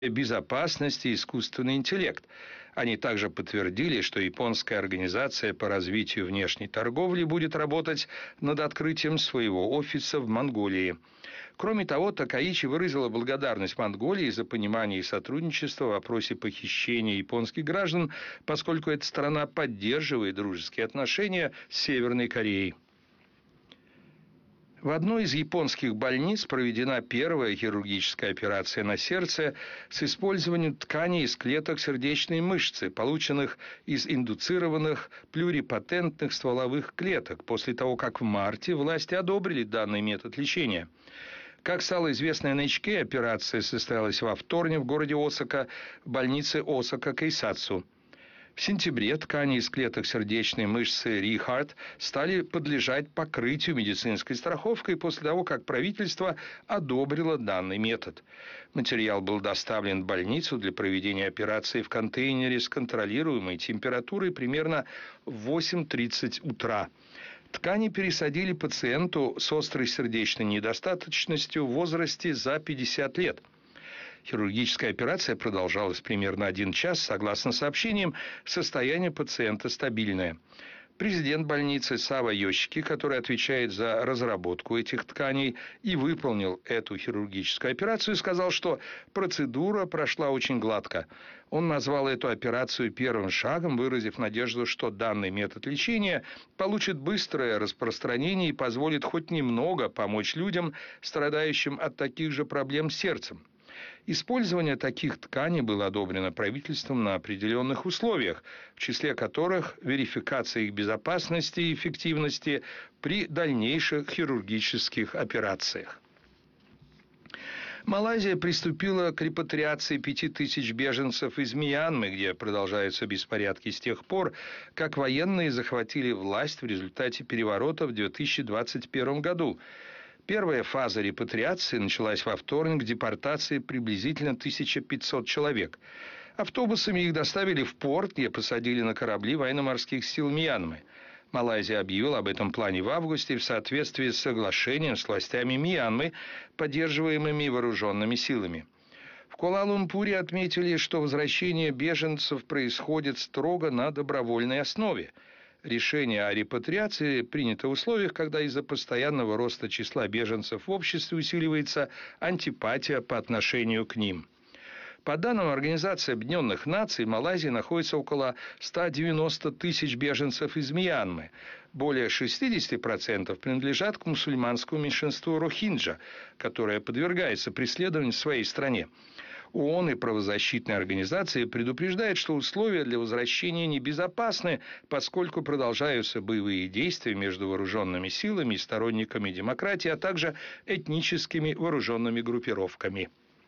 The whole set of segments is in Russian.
безопасности и искусственный интеллект. Они также подтвердили, что японская организация по развитию внешней торговли будет работать над открытием своего офиса в Монголии. Кроме того, Такаичи выразила благодарность Монголии за понимание и сотрудничество в вопросе похищения японских граждан, поскольку эта страна поддерживает дружеские отношения с Северной Кореей. В одной из японских больниц проведена первая хирургическая операция на сердце с использованием тканей из клеток сердечной мышцы, полученных из индуцированных плюрипотентных стволовых клеток, после того, как в марте власти одобрили данный метод лечения. Как стало известно NHK, операция состоялась во вторник в городе Осака, в больнице Осака Кейсацу. В сентябре ткани из клеток сердечной мышцы Рихард стали подлежать покрытию медицинской страховкой после того, как правительство одобрило данный метод. Материал был доставлен в больницу для проведения операции в контейнере с контролируемой температурой примерно в 8:30 утра. Ткани пересадили пациенту с острой сердечной недостаточностью в возрасте за 50 лет. Хирургическая операция продолжалась примерно 1 час. Согласно сообщениям, состояние пациента стабильное. Президент больницы Сава Йошики, который отвечает за разработку этих тканей и выполнил эту хирургическую операцию, сказал, что процедура прошла очень гладко. Он назвал эту операцию первым шагом, выразив надежду, что данный метод лечения получит быстрое распространение и позволит хоть немного помочь людям, страдающим от таких же проблем с сердцем. Использование таких тканей было одобрено правительством на определенных условиях, в числе которых верификация их безопасности и эффективности при дальнейших хирургических операциях. Малайзия приступила к репатриации 5000 беженцев из Мьянмы, где продолжаются беспорядки с тех пор, как военные захватили власть в результате переворота в 2021 году. Первая фаза репатриации началась во вторник, депортацией приблизительно 1500 человек. Автобусами их доставили в порт, где посадили на корабли военно-морских сил Мьянмы. Малайзия объявила об этом плане в августе в соответствии с соглашением с властями Мьянмы, поддерживаемыми вооруженными силами. В Куала-Лумпуре отметили, что возвращение беженцев происходит строго на добровольной основе. Решение о репатриации принято в условиях, когда из-за постоянного роста числа беженцев в обществе усиливается антипатия по отношению к ним. По данным Организации Объединенных Наций, в Малайзии находится около 190 тысяч беженцев из Мьянмы. Более 60% принадлежат к мусульманскому меньшинству рохинджа, которое подвергается преследованию в своей стране. ООН и правозащитные организации предупреждают, что условия для возвращения небезопасны, поскольку продолжаются боевые действия между вооруженными силами и сторонниками демократии, а также этническими вооруженными группировками.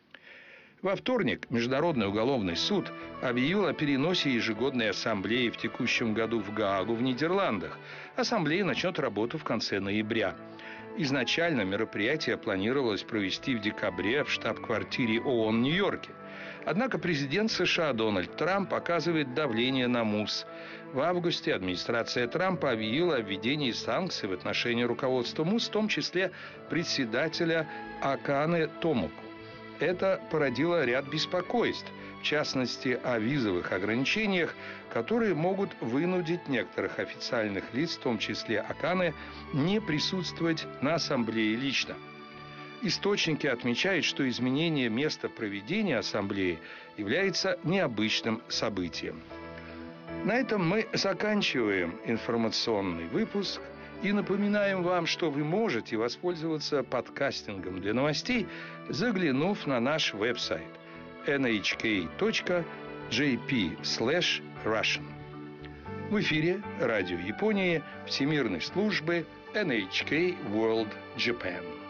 Во вторник Международный уголовный суд объявил о переносе ежегодной ассамблеи в текущем году в Гаагу в Нидерландах. Ассамблея начнет работу в конце ноября. Изначально мероприятие планировалось провести в декабре в штаб-квартире ООН в Нью-Йорке. Однако президент США Дональд Трамп оказывает давление на МУС. В августе администрация Трампа объявила о введении санкций в отношении руководства МУС, в том числе председателя Акане Томоку. Это породило ряд беспокойств, в частности о визовых ограничениях, которые могут вынудить некоторых официальных лиц, в том числе Акане, не присутствовать на ассамблее лично. Источники отмечают, что изменение места проведения ассамблеи является необычным событием. На этом мы заканчиваем информационный выпуск и напоминаем вам, что вы можете воспользоваться подкастингом для новостей, заглянув на наш веб-сайт nhk.jp/Russian. В эфире радио Японии Всемирной службы NHK World Japan.